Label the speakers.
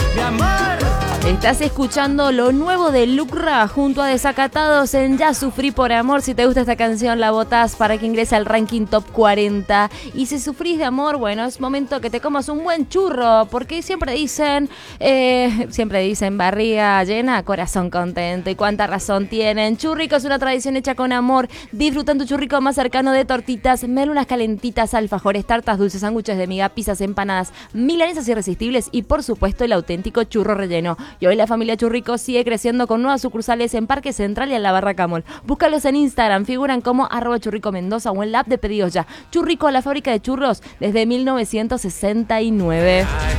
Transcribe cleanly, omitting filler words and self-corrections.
Speaker 1: mi amor.
Speaker 2: Estás escuchando lo nuevo de Lucra junto a Desacatados en Ya Sufrí por Amor. Si te gusta esta canción, la votás para que ingrese al ranking top 40. Y si sufrís de amor, bueno, es momento que te comas un buen churro, porque siempre dicen barriga llena, corazón contento. Y cuánta razón tienen. Churrico es una tradición hecha con amor. Disfrutan tu churrico más cercano de tortitas, melunas calentitas, alfajores, tartas dulces, sándwiches de miga, pizzas, empanadas, milanesas irresistibles y por supuesto el auténtico churro relleno. Y hoy la familia Churrico sigue creciendo con nuevas sucursales en Parque Central y en la Barraca Mall. Búscalos en Instagram, figuran como @churricomendoza o en la app de Pedidos Ya. Churrico, la fábrica de churros desde 1969.